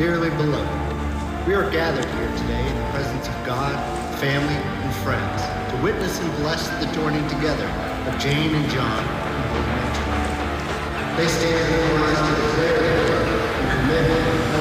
dearly beloved, we are gathered here today in the presence of God, family, and friends to witness and bless the journey together of Jane and John in holy matrimony. They stand